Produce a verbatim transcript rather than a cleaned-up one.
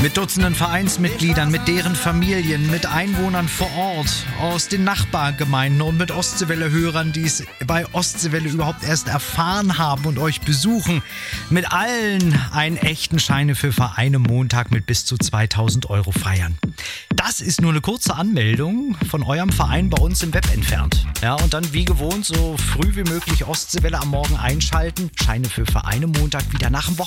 Mit Dutzenden Vereinsmitgliedern, mit deren Familien, mit Einwohnern vor Ort, aus den Nachbargemeinden und mit Ostseewelle-Hörern, die es bei Ostseewelle überhaupt erst erfahren haben und euch besuchen. Mit allen einen echten Scheine für Vereine Montag mit bis zu zweitausend Euro feiern. Das ist nur eine kurze Anmeldung von eurem Verein bei uns im Web entfernt. Ja, und dann wie gewohnt so früh wie möglich Ostseewelle am Morgen einschalten. Scheine für Vereine Montag wieder nach dem Wochenende.